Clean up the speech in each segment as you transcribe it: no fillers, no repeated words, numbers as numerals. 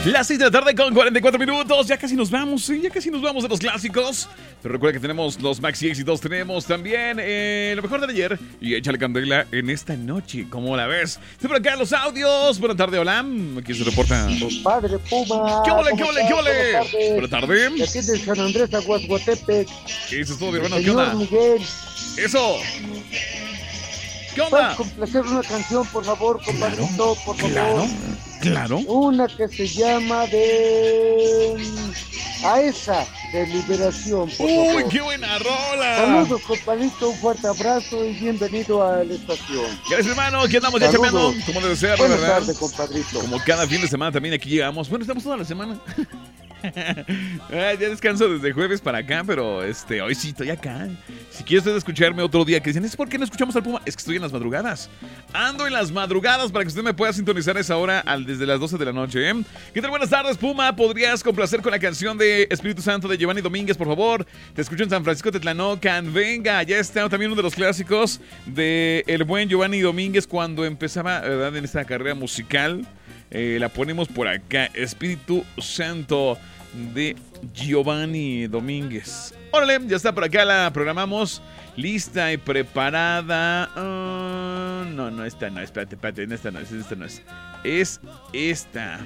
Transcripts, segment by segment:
Las 6 de la tarde con 44 minutos. Ya casi nos vamos, ¿sí? Ya casi nos vamos de los clásicos. Pero recuerda que tenemos los maxi éxitos. Tenemos también lo mejor de ayer. Y échale candela en esta noche. ¿Cómo la ves? Estoy por acá los audios. Buenas tardes, hola. Aquí se reporta. Padre Puma. ¿Qué ole, qué ole, qué ole? Buenas tardes. De aquí de San Andrés a Guasguatepec. Eso es todo, mi hermano. ¿Qué Señor onda? Miguel. Eso. ¿Qué ¿Puedes onda? complacer una canción, por favor, compadrito? Por favor. Claro. Una que se llama de... A esa, de Liberación, por Uy, favor. qué buena rola. Saludos, compadrito, un fuerte abrazo y bienvenido a la estación. Gracias, hermano. Aquí andamos ya Saludos. chambeando. Como debe ser, Buenas ¿verdad? tardes, compadrito. Como cada fin de semana también aquí llegamos. Bueno, estamos toda la semana. Ya descanso desde jueves para acá, pero hoy sí estoy acá. Si quieres usted escucharme otro día, que dicen, ¿es por qué no escuchamos al Puma? Es que estoy en las madrugadas. Ando en las madrugadas para que usted me pueda sintonizar a esa hora desde las 12 de la noche, ¿eh? ¿Qué tal? Buenas tardes, Puma. ¿Podrías complacer con la canción de Espíritu Santo de Giovanni Domínguez, por favor? Te escucho en San Francisco Tetlanocan. Venga, ya está también uno de los clásicos de el buen Giovanni Domínguez cuando empezaba, ¿verdad?, en esta carrera musical. La ponemos por acá. Espíritu Santo de Giovanni Domínguez. Órale, ya está por acá, la programamos. Lista y preparada. No, esta no, espérate, esta no es. Es esta.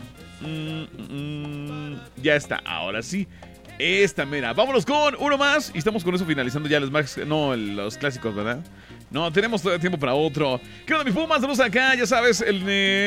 Ya está, ahora sí. Esta, mira, vámonos con uno más. Y estamos con eso finalizando ya los clásicos, ¿verdad? No, tenemos todo el tiempo para otro. ¿Qué onda, mis Pumas? Estamos acá, ya sabes, ¿en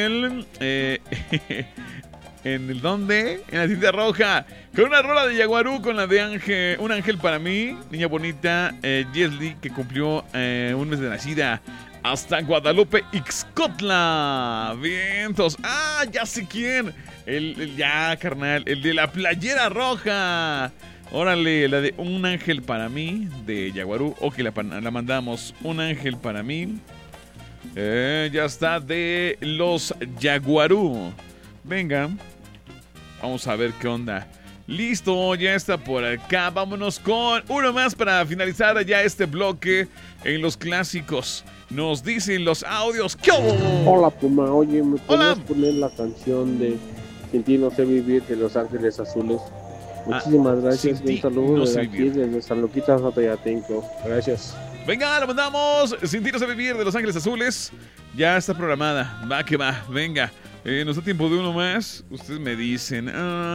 el dónde? En la cinta roja. Con una rola de Yaguarú, con la de Ángel, Un Ángel para mí. Niña bonita, Jesly, que cumplió un mes de nacida. Hasta Guadalupe, Ixcotla. Vientos. Ah, ya sé quién. Ya, carnal. El de la playera roja. Órale, la de Un Ángel para mí, de Yaguarú. Ok, la mandamos. Un Ángel para mí. Ya está, de los Yaguarú. Venga. Vamos a ver qué onda. Listo, ya está por acá. Vámonos con uno más para finalizar ya este bloque en los clásicos. Nos dicen los audios. ¿Qué hubo? Hola, Puma. Oye, ¿me podrías Hola. poner la canción de Sin ti no sé vivir de Los Ángeles Azules? Muchísimas gracias. Sin ti Un saludo no desde sé aquí, vivir. desde San Luquitas, Atoyatenco. Gracias. Venga, lo mandamos. Sin ti no sé vivir de Los Ángeles Azules. Ya está programada. Va que va. Venga. Nos da tiempo de uno más. Ustedes me dicen.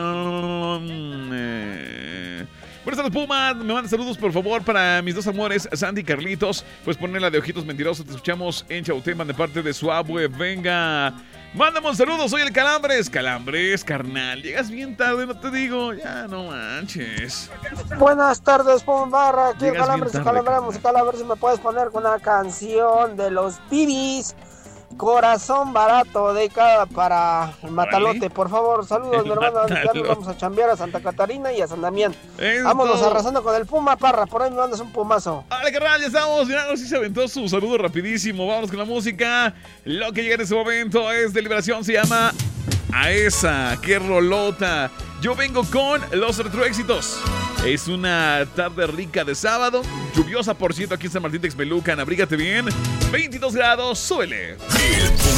Buenas tardes, Puma. Me mandan saludos, por favor, para mis dos amores, Sandy y Carlitos. Pues poner la de Ojitos Mentirosos. Te escuchamos en Chauteman de parte de su abue. Venga. Mándame un saludo. Soy el Calambres. Calambres, carnal. Llegas bien tarde, no te digo. Ya no manches. Buenas tardes, Puma Barra. Aquí el Llegas Calambres bien y tarde, Calambres carnal. Musical. A ver si me puedes poner con una canción de los Bibis. Corazón barato, dedicada para el Matalote, Órale. por favor. Saludos, mi hermano. Ya Matalote. nos vamos a chambear a Santa Catarina y a San Damián. Esto. Vámonos arrasando con el Puma Parra. Por ahí me mandas un pumazo. Vale, carnal, ya estamos. Mira, sí se aventó su saludo rapidísimo. Vámonos con la música. Lo que llega en este momento es de Liberación. Se llama A esa. ¡Qué rolota! Yo vengo con los retroéxitos. Es una tarde rica de sábado. Lluviosa, por cierto, aquí en San Martín Texmelucan. Abrígate bien. 22 grados. Súbele.